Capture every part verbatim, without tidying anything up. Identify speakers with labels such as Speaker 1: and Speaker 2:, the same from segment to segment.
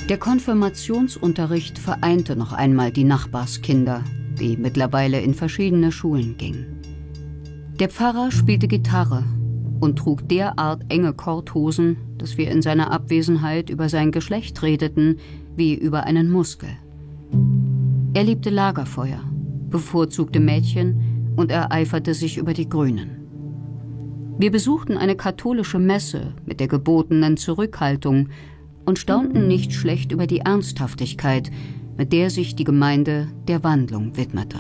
Speaker 1: Der Konfirmationsunterricht vereinte noch einmal die Nachbarskinder, die mittlerweile in verschiedene Schulen gingen. Der Pfarrer spielte Gitarre und trug derart enge Korthosen, dass wir in seiner Abwesenheit über sein Geschlecht redeten, wie über einen Muskel. Er liebte Lagerfeuer, bevorzugte Mädchen und ereiferte sich über die Grünen. Wir besuchten eine katholische Messe mit der gebotenen Zurückhaltung und staunten nicht schlecht über die Ernsthaftigkeit, mit der sich die Gemeinde der Wandlung widmete.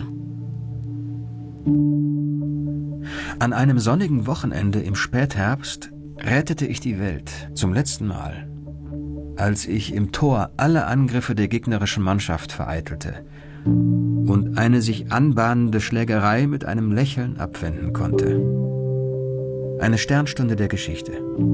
Speaker 2: An einem sonnigen Wochenende im Spätherbst rettete ich die Welt zum letzten Mal, als ich im Tor alle Angriffe der gegnerischen Mannschaft vereitelte und eine sich anbahnende Schlägerei mit einem Lächeln abwenden konnte. Eine Sternstunde der Geschichte.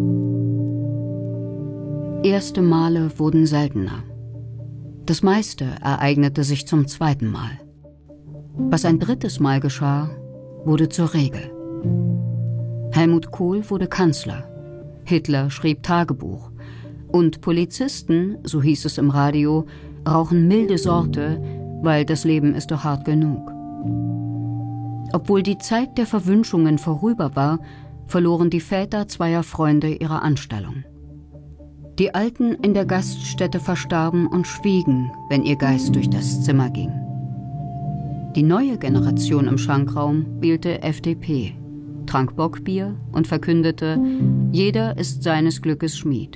Speaker 1: Erste Male wurden seltener. Das meiste ereignete sich zum zweiten Mal. Was ein drittes Mal geschah, wurde zur Regel. Helmut Kohl wurde Kanzler. Hitler schrieb Tagebuch. Und Polizisten, so hieß es im Radio, rauchen milde Sorte, weil das Leben ist doch hart genug. Obwohl die Zeit der Verwünschungen vorüber war, verloren die Väter zweier Freunde ihre Anstellung. Die Alten in der Gaststätte verstarben und schwiegen, wenn ihr Geist durch das Zimmer ging. Die neue Generation im Schankraum wählte F D P, trank Bockbier und verkündete, jeder ist seines Glückes Schmied.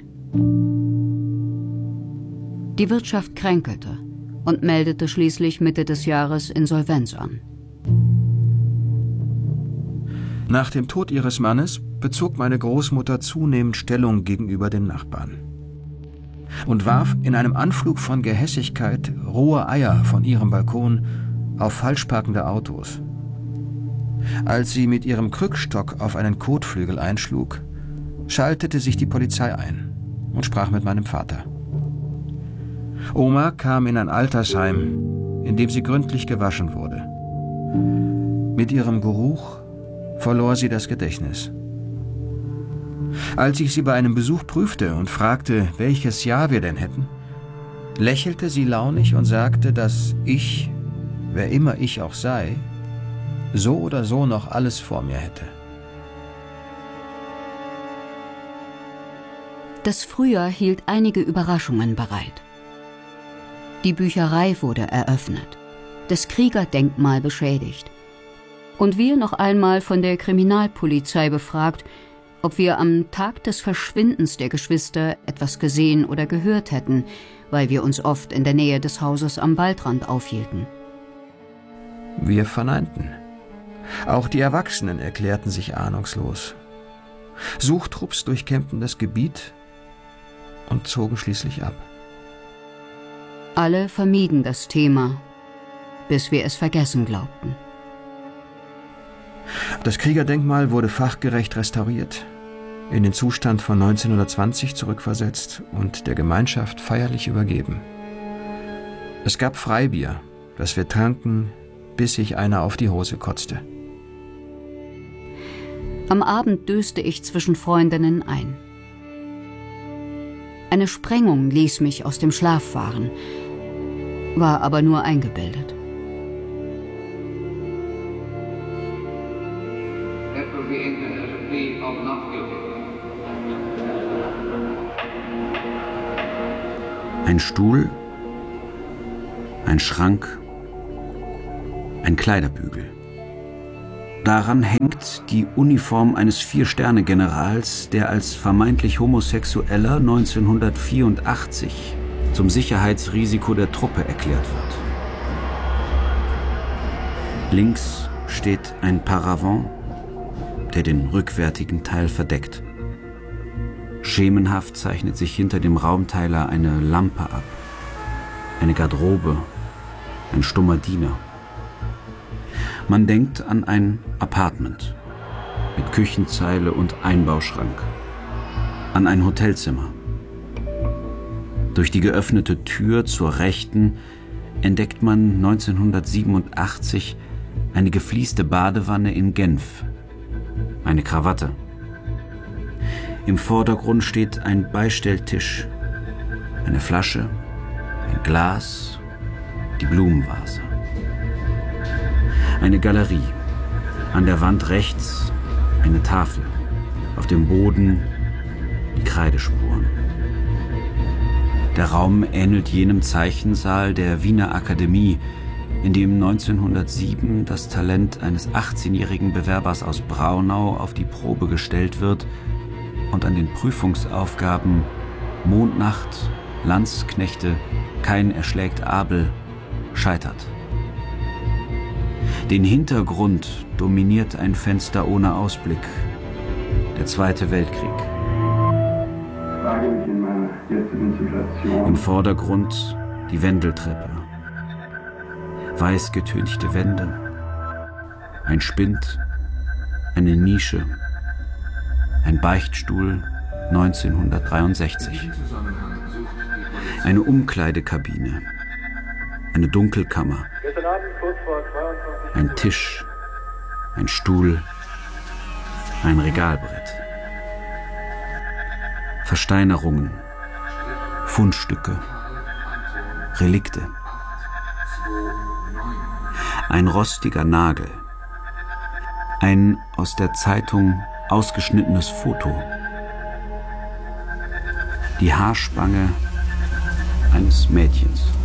Speaker 1: Die Wirtschaft kränkelte und meldete schließlich Mitte des Jahres Insolvenz an.
Speaker 2: Nach dem Tod ihres Mannes bezog meine Großmutter zunehmend Stellung gegenüber den Nachbarn und warf in einem Anflug von Gehässigkeit rohe Eier von ihrem Balkon auf falschparkende Autos. Als sie mit ihrem Krückstock auf einen Kotflügel einschlug, schaltete sich die Polizei ein und sprach mit meinem Vater. Oma kam in ein Altersheim, in dem sie gründlich gewaschen wurde. Mit ihrem Geruch verlor sie das Gedächtnis. Als ich sie bei einem Besuch prüfte und fragte, welches Jahr wir denn hätten, lächelte sie launig und sagte, dass ich, wer immer ich auch sei, so oder so noch alles vor mir hätte.
Speaker 1: Das Frühjahr hielt einige Überraschungen bereit. Die Bücherei wurde eröffnet, das Kriegerdenkmal beschädigt und wir noch einmal von der Kriminalpolizei befragt, ob wir am Tag des Verschwindens der Geschwister etwas gesehen oder gehört hätten, weil wir uns oft in der Nähe des Hauses am Waldrand aufhielten.
Speaker 2: Wir verneinten. Auch die Erwachsenen erklärten sich ahnungslos. Suchtrupps durchkämmten das Gebiet und zogen schließlich ab.
Speaker 1: Alle vermieden das Thema, bis wir es vergessen glaubten.
Speaker 2: Das Kriegerdenkmal wurde fachgerecht restauriert, in den Zustand von neunzehnhundertzwanzig zurückversetzt und der Gemeinschaft feierlich übergeben. Es gab Freibier, das wir tranken, bis sich einer auf die Hose kotzte.
Speaker 1: Am Abend döste ich zwischen Freundinnen ein. Eine Sprengung ließ mich aus dem Schlaf fahren, war aber nur eingebildet.
Speaker 3: Ein Stuhl, ein Schrank, ein Kleiderbügel. Daran hängt die Uniform eines Vier-Sterne-Generals, der als vermeintlich Homosexueller neunzehnhundertvierundachtzig zum Sicherheitsrisiko der Truppe erklärt wird. Links steht ein Paravent, der den rückwärtigen Teil verdeckt. Schemenhaft zeichnet sich hinter dem Raumteiler eine Lampe ab, eine Garderobe, ein stummer Diener. Man denkt an ein Apartment mit Küchenzeile und Einbauschrank, an ein Hotelzimmer. Durch die geöffnete Tür zur Rechten entdeckt man neunzehnhundertsiebenundachtzig eine geflieste Badewanne in Genf, eine Krawatte. Im Vordergrund steht ein Beistelltisch, eine Flasche, Glas, die Blumenvase. Eine Galerie. An der Wand rechts eine Tafel. Auf dem Boden die Kreidespuren. Der Raum ähnelt jenem Zeichensaal der Wiener Akademie, in dem neunzehnhundertsieben das Talent eines achtzehnjährigen Bewerbers aus Braunau auf die Probe gestellt wird und an den Prüfungsaufgaben Mondnacht, Landsknechte, Kain erschlägt Abel scheitert. Den Hintergrund dominiert ein Fenster ohne Ausblick. Der Zweite Weltkrieg. Im Vordergrund die Wendeltreppe. Weiß getünchte Wände. Ein Spind, eine Nische. Ein Beichtstuhl neunzehnhundertdreiundsechzig. Eine Umkleidekabine. Eine Dunkelkammer. Ein Tisch. Ein Stuhl. Ein Regalbrett. Versteinerungen. Fundstücke. Relikte. Ein rostiger Nagel. Ein aus der Zeitung ausgeschnittenes Foto. Die Haarspange eines Mädchens.